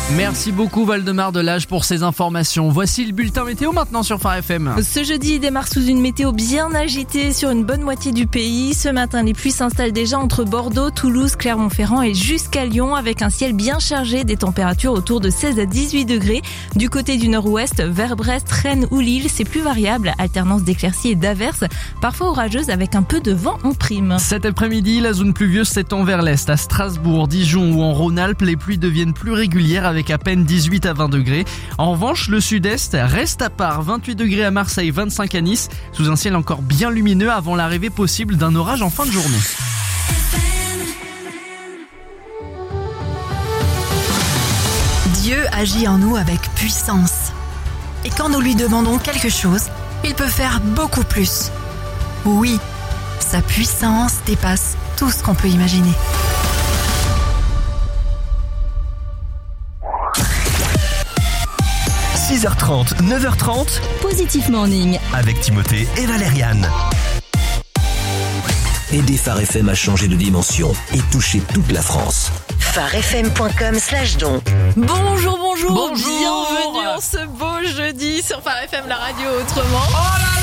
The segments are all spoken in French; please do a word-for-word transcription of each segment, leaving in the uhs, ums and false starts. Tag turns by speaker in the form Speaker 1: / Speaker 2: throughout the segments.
Speaker 1: Merci beaucoup Waldemar Delage pour ces informations. Voici le bulletin météo maintenant sur Phare F M.
Speaker 2: Ce jeudi démarre sous une météo bien agitée sur une bonne moitié du pays. Ce matin, les pluies s'installent déjà entre Bordeaux, Toulouse, Clermont-Ferrand et jusqu'à Lyon avec un ciel bien chargé, des températures autour de seize à dix-huit degrés. Du côté du nord-ouest, vers Brest, Rennes ou Lille, c'est plus variable, alternance d'éclaircies et d'averses, parfois orageuses avec un peu de vent en prime.
Speaker 1: Cet après-midi, la zone pluvieuse s'étend vers l'est. À Strasbourg, Dijon ou en Rhône-Alpes, les pluies deviennent plus régulières avec à peine dix-huit à vingt degrés. En revanche, le sud-est reste à part, vingt-huit degrés à Marseille, vingt-cinq à Nice, sous un ciel encore bien lumineux avant l'arrivée possible d'un orage en fin de journée.
Speaker 3: Dieu agit en nous avec puissance. Et quand nous lui demandons quelque chose, il peut faire beaucoup plus. Oui, sa puissance dépasse tout ce qu'on peut imaginer.
Speaker 4: six heures trente, neuf heures trente,
Speaker 5: Positif Morning
Speaker 4: avec Timothée et Valériane.
Speaker 6: Aidez Phare F M à changer de dimension et toucher toute la France.
Speaker 7: pharefm.com slash don.
Speaker 2: Bonjour, bonjour,
Speaker 1: Bonjour.
Speaker 2: bienvenue en ce beau jeudi sur Phare F M, la radio autrement.
Speaker 1: Oh là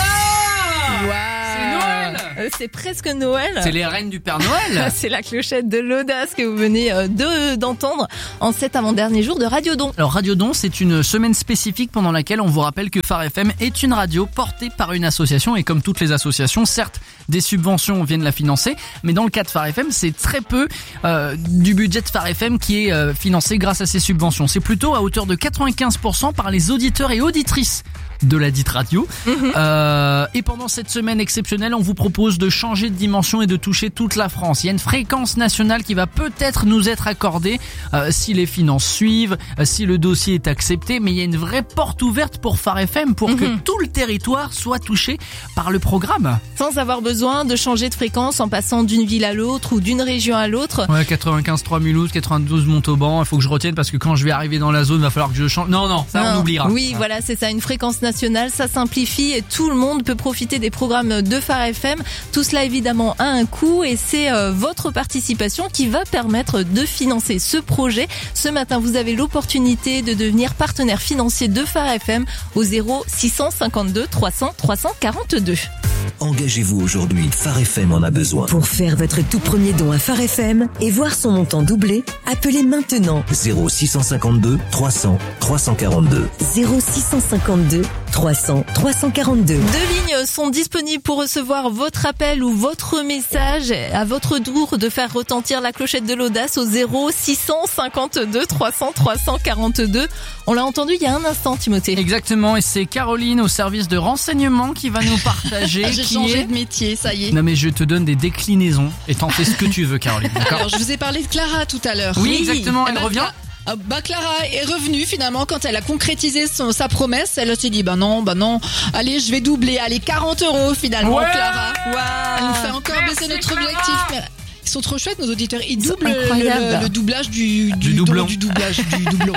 Speaker 1: là
Speaker 2: Wow.
Speaker 1: C'est Noël.
Speaker 2: Euh, C'est presque Noël.
Speaker 1: C'est les reines du Père Noël.
Speaker 2: C'est la clochette de l'audace que vous venez euh, de, d'entendre en cet avant-dernier jour de Radio Don.
Speaker 1: Alors Radio Don, c'est une semaine spécifique pendant laquelle on vous rappelle que Phare F M est une radio portée par une association et comme toutes les associations, certes, des subventions viennent la financer, mais dans le cas de Phare F M, c'est très peu euh, du budget de Phare F M qui est euh, financé grâce à ces subventions. C'est plutôt à hauteur de quatre-vingt-quinze pour cent par les auditeurs et auditrices de la dite radio. Mmh. Euh, et pendant cette semaine exceptionnelle, on vous propose de changer de dimension et de toucher toute la France. Il y a une fréquence nationale qui va peut-être nous être accordée euh, si les finances suivent, euh, si le dossier est accepté, mais il y a une vraie porte ouverte pour Phare F M pour mmh. que tout le territoire soit touché par le programme.
Speaker 2: Sans avoir besoin de changer de fréquence en passant d'une ville à l'autre ou d'une région à l'autre.
Speaker 1: Ouais, quatre-vingt-quinze trois Mulhouse, quatre-vingt-douze Montauban, il faut que je retienne parce que quand je vais arriver dans la zone, il va falloir que je change. Non, non, ça non. on oubliera.
Speaker 2: Oui,
Speaker 1: ouais.
Speaker 2: voilà, c'est ça, une fréquence nationale, ça simplifie et tout le monde peut profiter des programmes de Phare F M. Tout cela évidemment a un coût et c'est euh, votre participation qui va permettre de financer ce projet. Ce matin, vous avez l'opportunité de devenir partenaire financier de Phare F M au zéro six cent cinquante-deux trois cents trois cent quarante-deux.
Speaker 6: Engagez-vous aujourd'hui, Phare F M en a besoin.
Speaker 7: Pour faire votre tout premier don à Phare F M et voir son montant doubler, appelez maintenant
Speaker 6: zéro six cent cinquante-deux trois cents trois cent quarante-deux.
Speaker 7: zéro six cent cinquante-deux trois cents trois cent quarante-deux.
Speaker 2: Deux lignes sont disponibles pour recevoir votre appel ou votre message. À votre tour de faire retentir la clochette de l'audace au zéro six cent cinquante-deux trois cents trois cent quarante-deux. On l'a entendu il y a un instant, Timothée.
Speaker 1: Exactement, et c'est Caroline au service de renseignement qui va nous partager.
Speaker 8: J'ai
Speaker 1: qui
Speaker 8: changé
Speaker 1: est...
Speaker 8: de métier, ça y est.
Speaker 1: Non mais je te donne des déclinaisons et t'en fais ce que tu veux, Caroline. D'accord.
Speaker 8: Alors je vous ai parlé de Clara tout à l'heure.
Speaker 1: Oui, oui. exactement, elle
Speaker 8: eh ben,
Speaker 1: revient.
Speaker 8: Ah, bah Clara est revenue finalement quand elle a concrétisé son, sa promesse. Elle s'est dit bah non, bah non. Allez, je vais doubler. Allez, quarante euros finalement,
Speaker 1: ouais
Speaker 8: Clara.
Speaker 2: Wow.
Speaker 8: Elle nous fait encore
Speaker 1: Merci,
Speaker 8: baisser notre
Speaker 1: Clara.
Speaker 8: objectif. Mais ils sont trop chouettes nos auditeurs. Ils
Speaker 2: C'est
Speaker 8: doublent le, le, le doublage du, du,
Speaker 1: Du doublon.
Speaker 8: don, du doublage du doublon.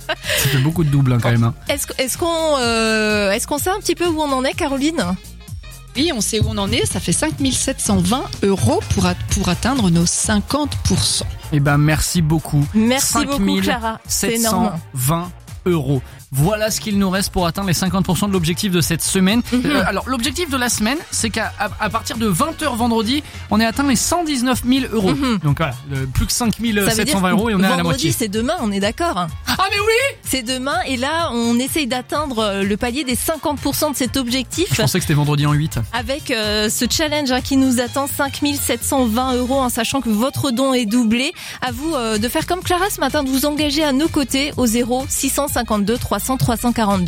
Speaker 1: Ça fait beaucoup de doubles hein, quand même. Hein.
Speaker 2: Est-ce, est-ce qu'on, euh, est-ce qu'on sait un petit peu où on en est, Caroline ?
Speaker 8: Oui, on sait où on en est. Ça fait cinq mille sept cent vingt euros pour, a, pour atteindre nos cinquante pour cent.
Speaker 1: Eh ben merci beaucoup.
Speaker 2: Merci beaucoup, Clara. C'est
Speaker 1: sept cent vingt
Speaker 2: énorme.
Speaker 1: euros. Voilà ce qu'il nous reste pour atteindre les cinquante pour cent de l'objectif de cette semaine.
Speaker 2: Mm-hmm.
Speaker 1: Euh, alors l'objectif de la semaine, c'est qu'à à, à partir de vingt heures vendredi, on ait atteint les cent dix-neuf mille euros.
Speaker 2: Mm-hmm.
Speaker 1: Donc voilà, euh, plus que cinq mille sept cent vingt euros et on est à la moitié.
Speaker 2: Vendredi, c'est demain, on est d'accord.
Speaker 1: Ah mais oui.
Speaker 2: C'est demain et là, on essaye d'atteindre le palier des cinquante pour cent de cet objectif.
Speaker 1: Je pensais que c'était vendredi en huit.
Speaker 2: Avec euh, ce challenge hein, qui nous attend, cinq mille sept cent vingt euros, en sachant que votre don est doublé. À vous euh, de faire comme Clara ce matin, de vous engager à nos côtés au zéro six cent cinquante-deux trois cents trois cent quarante-deux.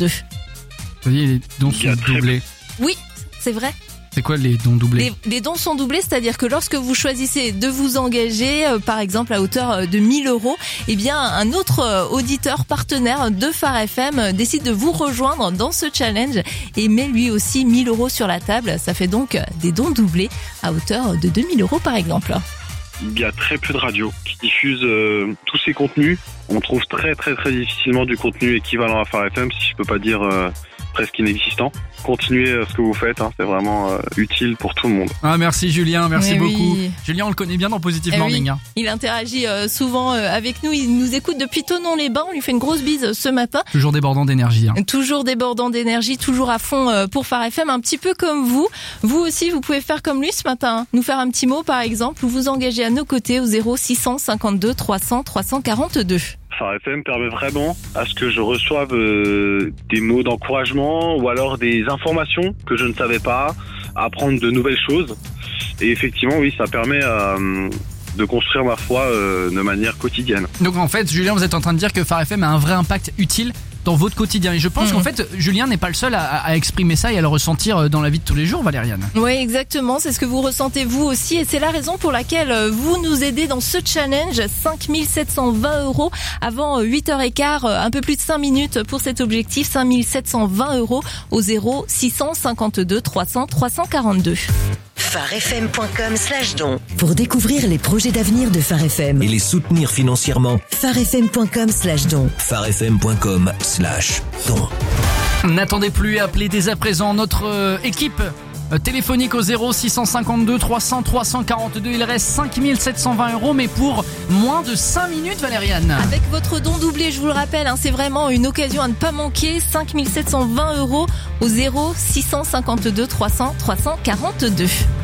Speaker 1: Vous voyez, les dons sont doublés.
Speaker 2: Oui, c'est vrai.
Speaker 1: C'est quoi les dons doublés ?
Speaker 2: Les, les dons sont doublés, c'est-à-dire que lorsque vous choisissez de vous engager, euh, par exemple à hauteur de mille euros, eh bien un autre euh, auditeur partenaire de Phare F M euh, décide de vous rejoindre dans ce challenge et met lui aussi mille euros sur la table. Ça fait donc euh, des dons doublés à hauteur de deux mille euros par exemple.
Speaker 9: Il y a très peu de radios qui diffusent euh, tous ces contenus. On trouve très très très difficilement du contenu équivalent à Phare F M, si je peux pas dire euh, presque inexistant. Continuez ce que vous faites, hein, c'est vraiment euh, utile pour tout le monde.
Speaker 1: Ah, merci Julien, merci
Speaker 2: Mais
Speaker 1: beaucoup.
Speaker 2: oui.
Speaker 1: Julien, on le connaît bien dans Positive
Speaker 2: Eh
Speaker 1: Morning.
Speaker 2: oui.
Speaker 1: Hein.
Speaker 2: Il interagit euh, souvent euh, avec nous, il nous écoute depuis Thonon-les-Bains, on lui fait une grosse bise euh, ce matin.
Speaker 1: Toujours débordant d'énergie. Hein.
Speaker 2: Toujours débordant d'énergie, toujours à fond euh, pour Phare F M, un petit peu comme vous. Vous aussi, vous pouvez faire comme lui ce matin, nous faire un petit mot par exemple, ou vous engager à nos côtés au zéro six cent cinquante-deux trois cents trois cent quarante-deux.
Speaker 9: Phare F M permet vraiment à ce que je reçoive euh, des mots d'encouragement ou alors des informations que je ne savais pas, apprendre de nouvelles choses. Et effectivement, oui, ça permet euh, de construire ma foi euh, de manière quotidienne.
Speaker 1: Donc en fait, Julien, vous êtes en train de dire que Phare F M a un vrai impact utile dans votre quotidien. Et je pense mmh. qu'en fait, Julien n'est pas le seul à, à exprimer ça et à le ressentir dans la vie de tous les jours, Valériane.
Speaker 2: Oui, exactement. C'est ce que vous ressentez vous aussi. Et c'est la raison pour laquelle vous nous aidez dans ce challenge. cinq mille sept cent vingt euros avant huit heures quinze. Un peu plus de cinq minutes pour cet objectif. cinq mille sept cent vingt euros au zéro six cent cinquante-deux trois cents trois cent quarante-deux.
Speaker 7: farfm.com slash don pour découvrir les projets d'avenir de Phare F M
Speaker 6: et les soutenir financièrement.
Speaker 7: farfm.com slash don
Speaker 6: farfm.com slash don.
Speaker 1: N'attendez plus, appelez dès à présent notre euh, équipe euh, téléphonique au zéro six cent cinquante-deux trois cents trois cent quarante-deux. Il reste cinq mille sept cent vingt euros, mais pour moins de cinq minutes, Valériane.
Speaker 2: Avec votre don doublé, je vous le rappelle, hein, c'est vraiment une occasion à ne pas manquer. cinq mille sept cent vingt euros au zéro six cent cinquante-deux trois cents trois cent quarante-deux.